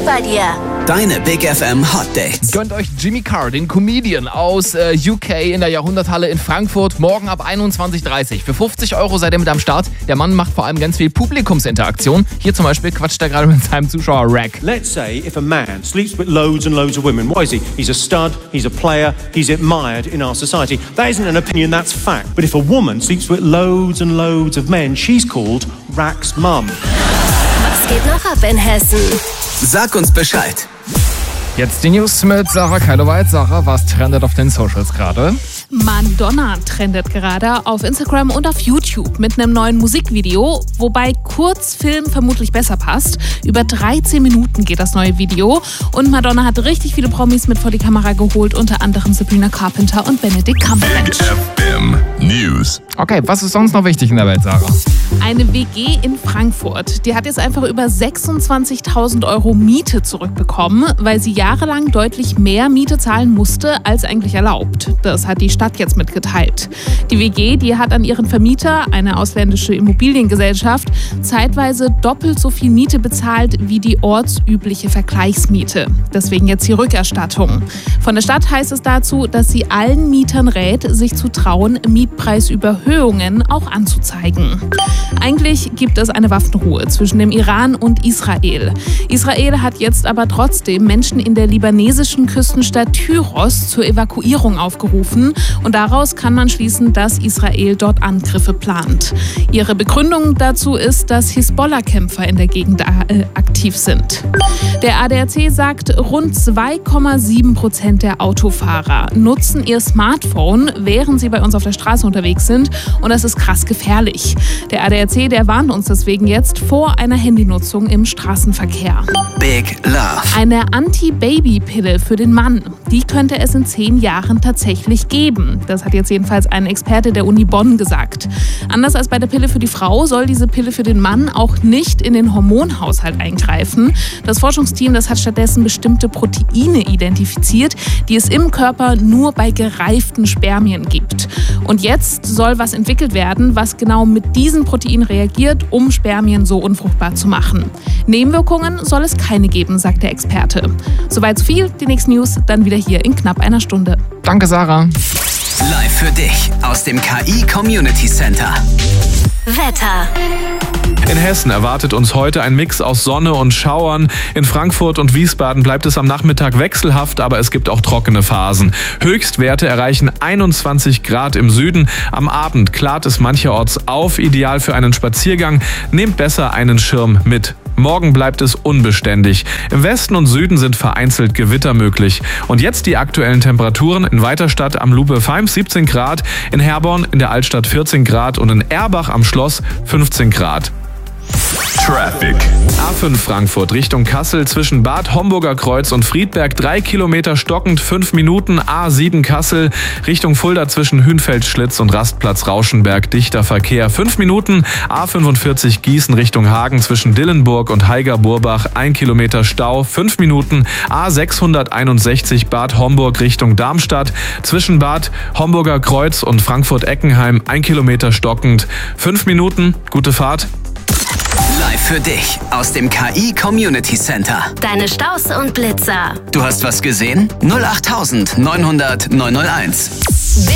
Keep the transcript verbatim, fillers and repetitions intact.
Tipp bei dir. Deine Big F M Hot Dates. Gönnt euch Jimmy Carr, den Comedian aus äh, U K in der Jahrhunderthalle in Frankfurt, morgen ab einundzwanzig Uhr dreißig. Für fünfzig Euro seid ihr mit am Start. Der Mann macht vor allem ganz viel Publikumsinteraktion. Hier zum Beispiel quatscht er gerade mit seinem Zuschauer Rack. Let's say if a man sleeps with loads and loads of women, what is he? He's a stud, he's a player, he's admired in our society. That isn't an opinion, that's fact. But if a woman sleeps with loads and loads of men, she's called Rack's mum. Was geht noch ab in Hessen? Sag uns Bescheid. Jetzt die News mit Sarah Keiloweit. Sarah, was trendet auf den Socials gerade? Madonna trendet gerade auf Instagram und auf YouTube mit einem neuen Musikvideo, wobei Kurzfilm vermutlich besser passt. Über dreizehn Minuten geht das neue Video und Madonna hat richtig viele Promis mit vor die Kamera geholt, unter anderem Sabrina Carpenter und Benedict Cumberbatch. F M News. Okay, was ist sonst noch wichtig in der Welt, Sarah? Eine W G in Frankfurt, die hat jetzt einfach über sechsundzwanzigtausend Euro Miete zurückbekommen, weil sie jahrelang deutlich mehr Miete zahlen musste, als eigentlich erlaubt. Das hat die Stadt jetzt mitgeteilt. Die W G, die hat an ihren Vermieter, eine ausländische Immobiliengesellschaft, zeitweise doppelt so viel Miete bezahlt wie die ortsübliche Vergleichsmiete. Deswegen jetzt die Rückerstattung. Von der Stadt heißt es dazu, dass sie allen Mietern rät, sich zu trauen, Mietpreisüberhöhungen auch anzuzeigen. Eigentlich gibt es eine Waffenruhe zwischen dem Iran und Israel. Israel hat jetzt aber trotzdem Menschen in der libanesischen Küstenstadt Tyros zur Evakuierung aufgerufen und daraus kann man schließen, dass Israel dort Angriffe plant. Ihre Begründung dazu ist, dass Hisbollah-Kämpfer in der Gegend äh, aktiv sind. Der A D A C sagt, rund zwei Komma sieben Prozent der Autofahrer nutzen ihr Smartphone, während sie bei uns auf der Straße unterwegs sind und das ist krass gefährlich. Der A D A C, der warnt uns deswegen jetzt vor einer Handynutzung im Straßenverkehr. Big Love. Eine Anti-Baby-Pille für den Mann, die könnte es in zehn Jahren tatsächlich geben. Das hat jetzt jedenfalls ein Experte der Uni Bonn gesagt. Anders als bei der Pille für die Frau soll diese Pille für den Mann auch nicht in den Hormonhaushalt eingreifen. Das Forschungsteam, das hat stattdessen bestimmte Proteine identifiziert, die es im Körper nur bei gereiften Spermien gibt. Und jetzt soll was entwickelt werden, was genau mit diesen Proteinen reagiert, um Spermien so unfruchtbar zu machen. Nebenwirkungen soll es keine geben, sagt der Experte. Soweit so viel, die nächsten News dann wieder hier in knapp einer Stunde. Danke, Sarah. Live für dich aus dem K I Community Center. Wetter. In Hessen erwartet uns heute ein Mix aus Sonne und Schauern. In Frankfurt und Wiesbaden bleibt es am Nachmittag wechselhaft, aber es gibt auch trockene Phasen. Höchstwerte erreichen einundzwanzig Grad im Süden. Am Abend klart es mancherorts auf, ideal für einen Spaziergang. Nehmt besser einen Schirm mit. Morgen bleibt es unbeständig. Im Westen und Süden sind vereinzelt Gewitter möglich. Und jetzt die aktuellen Temperaturen. In Weiterstadt am Lupe-Pfalz siebzehn Grad, in Herborn in der Altstadt vierzehn Grad und in Erbach am Schloss fünfzehn Grad. Traffic. A fünf Frankfurt Richtung Kassel zwischen Bad Homburger Kreuz und Friedberg drei Kilometer stockend, fünf Minuten. A sieben Kassel Richtung Fulda zwischen Hünfeld-Schlitz und Rastplatz Rauschenberg dichter Verkehr, fünf Minuten. A fünfundvierzig Gießen Richtung Hagen zwischen Dillenburg und Haiger-Burbach ein Kilometer Stau, fünf Minuten. A sechshunderteinundsechzig Bad Homburg Richtung Darmstadt zwischen Bad Homburger Kreuz und Frankfurt-Eckenheim ein Kilometer stockend, fünf Minuten. Gute Fahrt. Live für dich aus dem K I Community Center. Deine Staus und Blitzer. Du hast was gesehen? null acht neun null null neun null eins.